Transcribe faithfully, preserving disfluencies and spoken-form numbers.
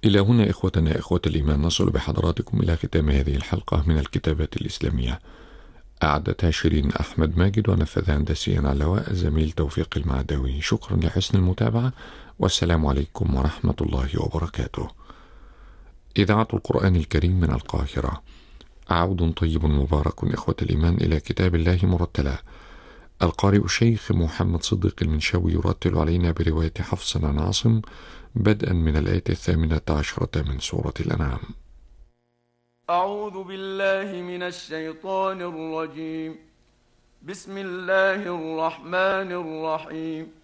إلى هنا إخوتنا إخوة الإيمان نصل بحضراتكم إلى ختام هذه الحلقة من الكتابات الإسلامية. أعدتها شيرين أحمد ماجد ونفذ هندسيا على اللواء الزميل توفيق المعدوي. شكرا لحسن المتابعة، والسلام عليكم ورحمة الله وبركاته. إذاعة القرآن الكريم من القاهرة. عود طيب مبارك إخوة الإيمان إلى كتاب الله مرتلا. القارئ الشيخ محمد صديق المنشاوي يرتل علينا برواية حفص عن عاصم بدءا من الآية الثامنة عشرة من سورة الأنعام. أعوذ بالله من الشيطان الرجيم. بسم الله الرحمن الرحيم.